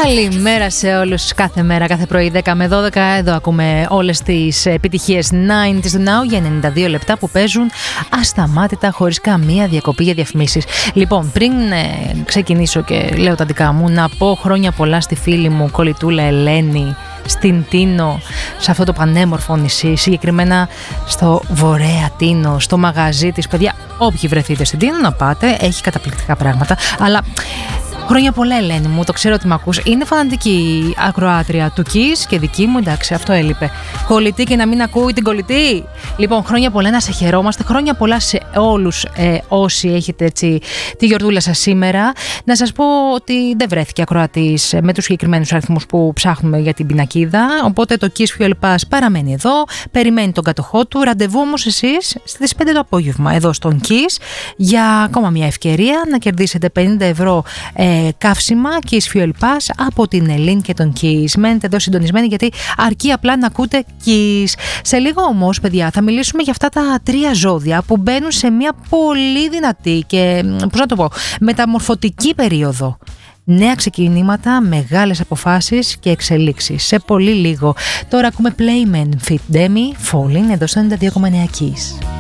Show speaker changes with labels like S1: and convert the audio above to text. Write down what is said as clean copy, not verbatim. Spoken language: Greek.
S1: Καλημέρα σε όλους, κάθε μέρα, κάθε πρωί 10 με 12. Εδώ ακούμε όλες τις επιτυχίες 90's του Now για 92 λεπτά που παίζουν ασταμάτητα χωρίς καμία διακοπή για διαφημίσεις. Λοιπόν, πριν ξεκινήσω και λέω τα δικά μου, να πω χρόνια πολλά στη φίλη μου κολλητούλα Ελένη, στην Τίνο, σε αυτό το πανέμορφο νησί, συγκεκριμένα στο Βορέα Τίνο, στο μαγαζί της. Παιδιά, όποιοι βρεθείτε στην Τίνο να πάτε, έχει καταπληκτικά πράγματα, αλλά χρόνια πολλά Ελένη μου, το ξέρω ότι με ακούς. Είναι φανατική ακροάτρια του Kiss και δική μου, εντάξει, αυτό έλειπε. Κολλητή και να μην ακούει την κολλητή. Λοιπόν, χρόνια πολλά, να σε χαιρόμαστε. Χρόνια πολλά σε όλους όσοι έχετε έτσι τη γιορτούλα σας σήμερα. Να σας πω ότι δεν βρέθηκε ακροατής με τους συγκεκριμένους αριθμούς που ψάχνουμε για την πινακίδα. Οπότε το Kiss Fuel Pass παραμένει εδώ, περιμένει τον κατοχό του. Ραντεβού όμως εσείς στις 5 το απόγευμα εδώ στον Kiss για ακόμα μια ευκαιρία να κερδίσετε 50 ευρώ καύσιμα Kiss Fuel Pass από την Ελλήν και τον Kiss. Μένετε εδώ συντονισμένοι γιατί αρκεί απλά να ακούτε Kiss. Σε λίγο όμως, παιδιά, θα μιλήσουμε για αυτά τα 3 ζώδια που μπαίνουν σε μια πολύ δυνατή και, πώς να το πω, μεταμορφωτική περίοδο. Νέα ξεκινήματα, μεγάλες αποφάσεις και εξελίξεις. Σε πολύ λίγο. Τώρα ακούμε Playmen Fit Demi Falling εδώ στο 92,9 Kiss.